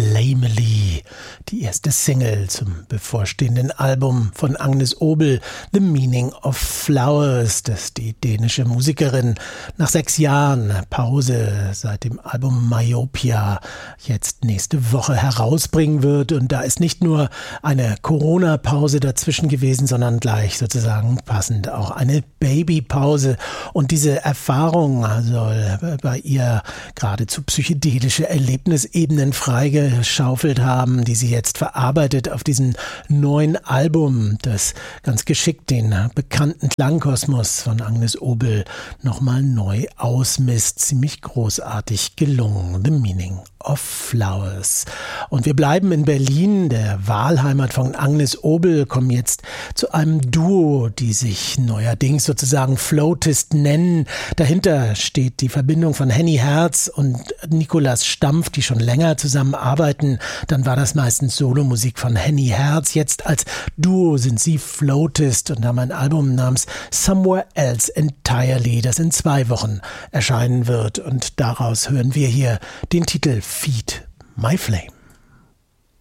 Flamely, die erste Single zum bevorstehenden Album von Agnes Obel, The Meaning of Flowers, das die dänische Musikerin nach 6 Jahren Pause seit dem Album Myopia jetzt nächste Woche herausbringen wird. Und da ist nicht nur eine Corona-Pause dazwischen gewesen, sondern gleich sozusagen passend auch eine Babypause. Und diese Erfahrung soll bei ihr geradezu psychedelische Erlebnisebenen freigeschaufelt haben, die sie jetzt verarbeitet auf diesem neuen Album, das ganz geschickt den bekannten Klangkosmos von Agnes Obel nochmal neu ausmisst. Ziemlich großartig gelungen. The Meaning of Flowers. Und wir bleiben in Berlin, der Wahlheimat von Agnes Obel, kommen jetzt zu einem Duo, die sich neuerdings sozusagen Flautist nennen. Dahinter steht die Verbindung von Henny Herz und Nicolas Stampf, die schon länger zusammenarbeiten. Dann war das meistens Solomusik von Henny Herz. Jetzt als Duo sind sie Flautist und haben ein Album namens Somewhere Else Entirely, das in 2 Wochen erscheinen wird. Und daraus hören wir hier den Titel Feed My Flame.